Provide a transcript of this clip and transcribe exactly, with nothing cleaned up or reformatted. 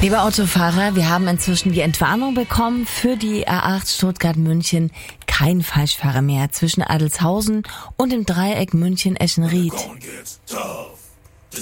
Lieber Autofahrer, wir haben inzwischen die Entwarnung bekommen für die A acht Stuttgart-München. Kein Falschfahrer mehr zwischen Adelzhausen und dem Dreieck München-Eschenried.